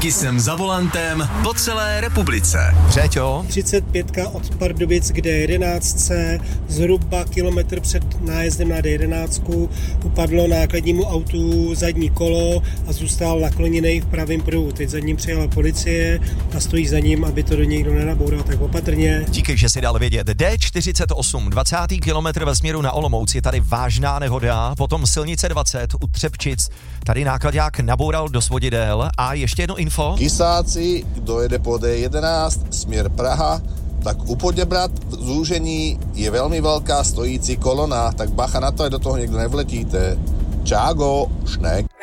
Taky jsem za volantem po celé republice. Řeťo. 35 od Pardubic k D11, zhruba kilometr před nájezdem na D11 upadlo nákladnímu autu zadní kolo a zůstal nakloněný v pravém pruhu. Teď za ním přijela policie a stojí za ním, aby to do někdo nenaboural, tak opatrně. Díky, že si dal vědět. D48, 20. kilometr ve směru na Olomouc, je tady vážná nehoda, potom silnice 20 u Třebčic, tady nákladák naboural do svodidel a ještě jedno info. Kisáci, kdo jede po D11, směr Praha, tak u Poděbrad v zúžení je velmi velká stojící kolona, tak bacha na to, aj do toho někdo nevletíte. Čágo, šnek.